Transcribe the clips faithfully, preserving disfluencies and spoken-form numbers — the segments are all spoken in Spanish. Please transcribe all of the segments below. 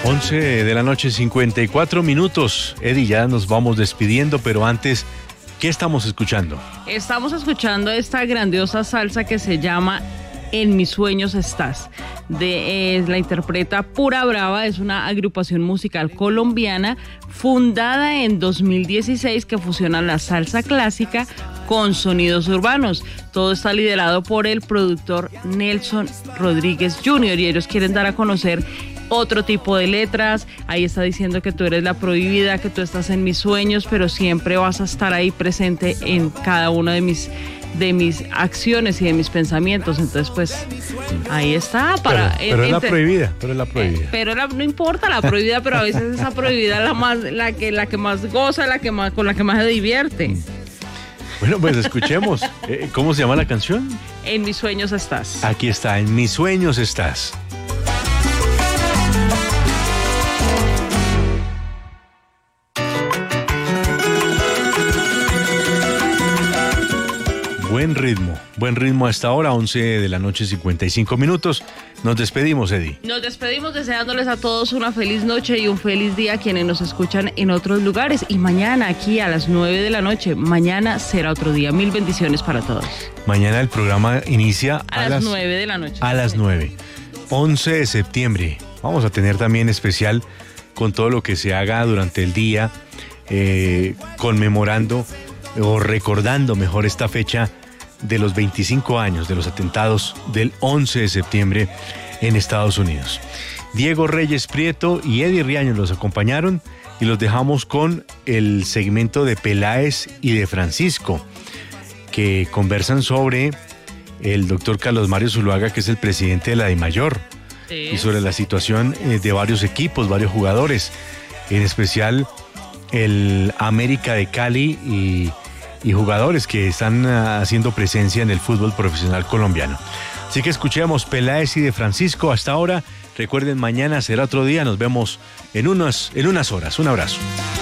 once de la noche, cincuenta y cuatro minutos. Eddie, ya nos vamos despidiendo, pero antes, ¿qué estamos escuchando? Estamos escuchando esta grandiosa salsa que se llama En mis sueños estás. De, eh, la interpreta Pura Brava, es una agrupación musical colombiana fundada en dos mil dieciséis que fusiona la salsa clásica con sonidos urbanos. Todo está liderado por el productor Nelson Rodríguez junior y ellos quieren dar a conocer otro tipo de letras. Ahí está diciendo que tú eres la prohibida, que tú estás en mis sueños, pero siempre vas a estar ahí presente en cada una de mis de mis acciones y de mis pensamientos. Entonces, pues, ahí está. Para, pero pero en, es la entre, prohibida, pero es la prohibida. Eh, pero la, no importa la prohibida, pero a veces esa prohibida es la más, la que, la que más goza, la que más, con la que más se divierte. Bueno, pues escuchemos. Eh, ¿Cómo se llama la canción? En mis sueños estás. Aquí está, En mis sueños estás. Buen ritmo, buen ritmo a esta hora, once de la noche, cincuenta y cinco minutos. Nos despedimos, Eddie. Nos despedimos deseándoles a todos una feliz noche y un feliz día a quienes nos escuchan en otros lugares. Y mañana aquí a las nueve de la noche, mañana será otro día. Mil bendiciones para todos. Mañana el programa inicia a, a las nueve de la noche. A las nueve. once de septiembre. Vamos a tener también especial con todo lo que se haga durante el día, eh, conmemorando o recordando mejor esta fecha de los veinticinco años de los atentados del once de septiembre en Estados Unidos. Diego Reyes Prieto y Eddie Riaño los acompañaron y los dejamos con el segmento de Peláez y de Francisco, que conversan sobre el doctor Carlos Mario Zuluaga, que es el presidente de la DIMAYOR, sí, y sobre la situación de varios equipos, varios jugadores, en especial el América de Cali y y jugadores que están haciendo presencia en el fútbol profesional colombiano. Así que escuchemos Peláez y de Francisco hasta ahora. Recuerden, mañana será otro día. Nos vemos en unas, en unas horas. Un abrazo.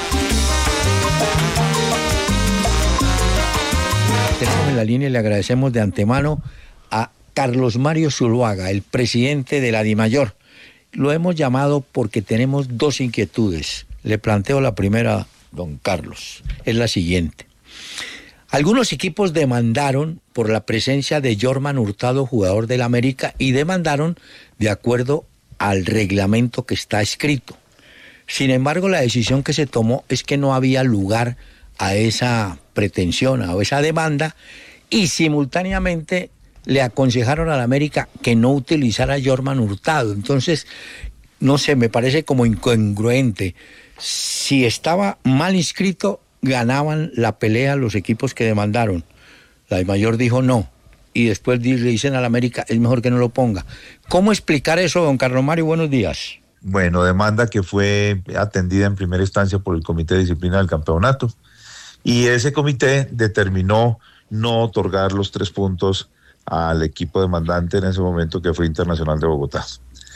Tenemos en la línea y le agradecemos de antemano a Carlos Mario Zuluaga, el presidente de la DIMAYOR. Lo hemos llamado porque tenemos dos inquietudes. Le planteo la primera, don Carlos. Es la siguiente. Algunos equipos demandaron por la presencia de Jorman Hurtado, jugador del América, y demandaron de acuerdo al reglamento que está escrito. Sin embargo, la decisión que se tomó es que no había lugar a esa pretensión, a esa demanda, y simultáneamente le aconsejaron al América que no utilizara a Jorman Hurtado. Entonces, no sé, me parece como incongruente. Si estaba mal inscrito, ganaban la pelea los equipos que demandaron. La DIMAYOR dijo no, y después le dicen al América, es mejor que no lo ponga. ¿Cómo explicar eso, don Carlos Mario? Buenos días. Bueno, demanda que fue atendida en primera instancia por el Comité de Disciplina del Campeonato, y ese comité determinó no otorgar los tres puntos al equipo demandante en ese momento, que fue Internacional de Bogotá.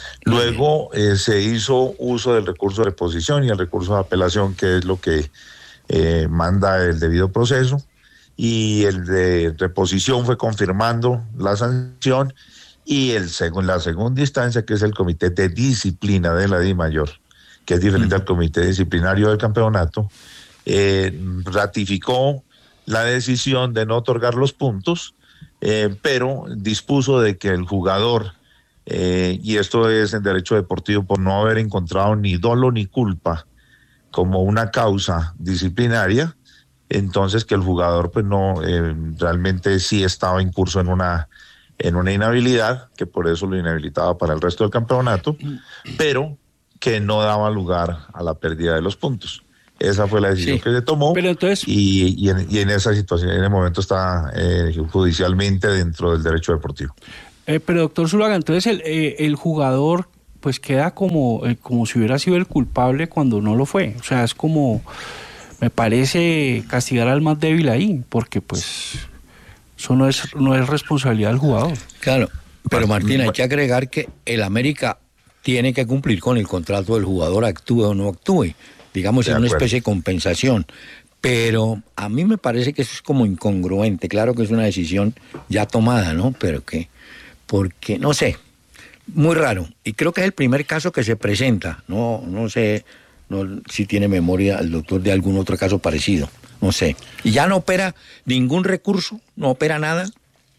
Luego eh, se hizo uso del recurso de reposición y el recurso de apelación, que es lo que Eh, manda el debido proceso, y el de reposición fue confirmando la sanción, y el seg- la segunda instancia, que es el Comité de Disciplina de la DIMAYOR, que es diferente mm. al Comité Disciplinario del Campeonato, eh, ratificó la decisión de no otorgar los puntos, eh, pero dispuso de que el jugador, eh, y esto es en derecho deportivo, por no haber encontrado ni dolo ni culpa como una causa disciplinaria, entonces que el jugador pues no, eh, realmente sí estaba en curso en una, en una inhabilidad, que por eso lo inhabilitaba para el resto del campeonato, pero que no daba lugar a la pérdida de los puntos. Esa fue la decisión sí, que se tomó, pero entonces... y, y, en, y en esa situación, en el momento está eh, judicialmente dentro del derecho deportivo. Eh, pero doctor Zuluaga, entonces el, eh, el jugador pues queda como, eh, como si hubiera sido el culpable cuando no lo fue. O sea, es como, me parece castigar al más débil ahí, porque pues eso no es, no es responsabilidad del jugador. Claro, pero Martín, hay que agregar que el América tiene que cumplir con el contrato del jugador, actúe o no actúe, digamos, en una especie de compensación. Pero a mí me parece que eso es como incongruente. Claro que es una decisión ya tomada, ¿no? Pero que, porque, no sé, muy raro. Y creo que es el primer caso que se presenta. No, no sé no, si tiene memoria el doctor de algún otro caso parecido. No sé. ¿Y ya no opera ningún recurso? ¿No opera nada?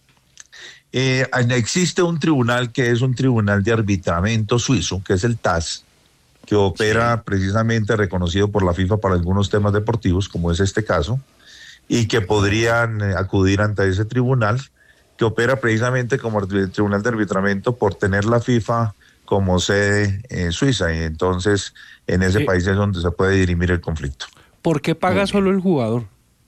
Eh, existe un tribunal que es un tribunal de arbitramiento suizo, que es el T A S, que opera sí. precisamente reconocido por la FIFA para algunos temas deportivos, como es este caso, y que podrían acudir ante ese tribunal, que opera precisamente como el tribunal de arbitramiento por tener la FIFA como sede en Suiza, y entonces en ese sí. país es donde se puede dirimir el conflicto. ¿Por qué paga solo el jugador?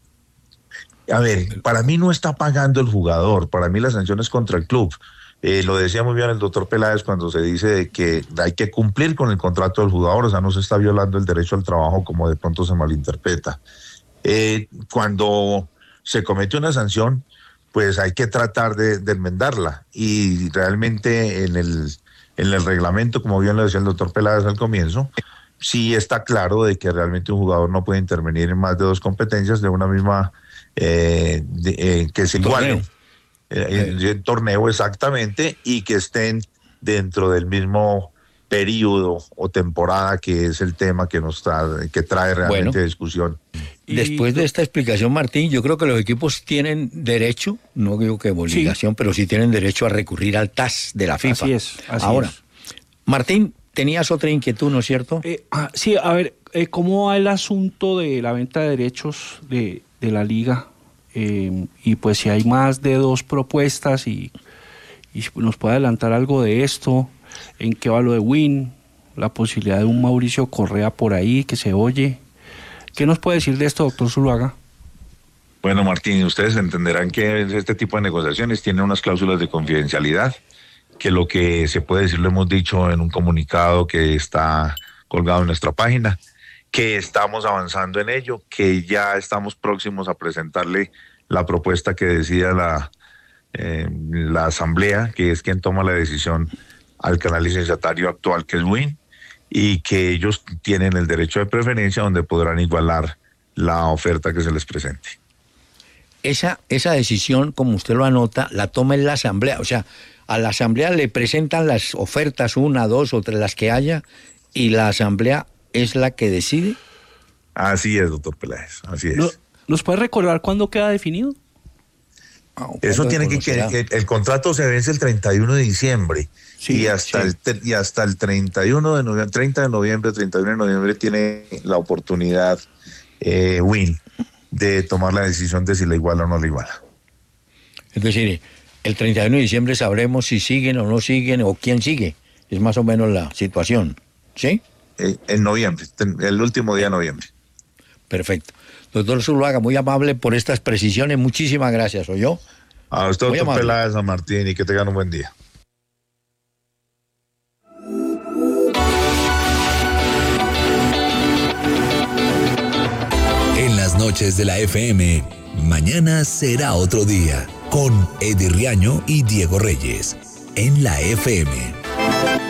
A ver, para mí no está pagando el jugador, para mí la sanción es contra el club. Eh, lo decía muy bien el doctor Peláez cuando se dice de que hay que cumplir con el contrato del jugador, o sea, no se está violando el derecho al trabajo como de pronto se malinterpreta. Eh, cuando se comete una sanción, pues hay que tratar de, de enmendarla, y realmente en el, en el reglamento, como bien lo decía el doctor Peláez al comienzo, sí está claro de que realmente un jugador no puede intervenir en más de dos competencias de una misma eh, de, eh, que se igualen. Eh, eh. En torneo exactamente, y que estén dentro del mismo periodo o temporada, que es el tema que nos trae, que trae realmente bueno, discusión. Después de esta explicación, Martín, yo creo que los equipos tienen derecho, no digo que obligación, sí. pero sí tienen derecho a recurrir al T A S de la FIFA. Así es. Así Ahora, es. Martín, tenías otra inquietud, ¿no es cierto? Eh, ah, sí, a ver, eh, ¿cómo va el asunto de la venta de derechos de, de la liga? Eh, y pues si hay más de dos propuestas y, y nos puede adelantar algo de esto, en qué va lo de Win, la posibilidad de un Mauricio Correa por ahí que se oye. ¿Qué nos puede decir de esto, doctor Zuluaga? Bueno, Martín, ustedes entenderán que este tipo de negociaciones tienen unas cláusulas de confidencialidad, que lo que se puede decir lo hemos dicho en un comunicado que está colgado en nuestra página, que estamos avanzando en ello, que ya estamos próximos a presentarle la propuesta que decida la, eh, la asamblea, que es quien toma la decisión al canal licenciatario actual, que es Win, y que ellos tienen el derecho de preferencia donde podrán igualar la oferta que se les presente. Esa, esa decisión, como usted lo anota, la toma en la asamblea, o sea, a la asamblea le presentan las ofertas, una, dos o tres, las que haya, y la asamblea es la que decide. Así es, doctor Peláez, así es. ¿No, ¿Nos puede recordar cuándo queda definido? Eso tiene que quedar. El, el contrato se vence el treinta y uno de diciembre, sí, y hasta sí. el y hasta el treinta y uno de noviembre, treinta de noviembre, treinta y uno de noviembre tiene la oportunidad eh, Win de tomar la decisión de si la iguala o no la iguala. Es decir, el treinta y uno de diciembre sabremos si siguen o no siguen o quién sigue. Es más o menos la situación, ¿sí? En noviembre, el último día de noviembre. Perfecto. Doctor Zuluaga, muy amable por estas precisiones. Muchísimas gracias, ¿oyó? A usted, doctor Peláez, a Martín, y que tengan un buen día. En las noches de la F M, mañana será otro día, con Eddie Riaño y Diego Reyes, en la F M.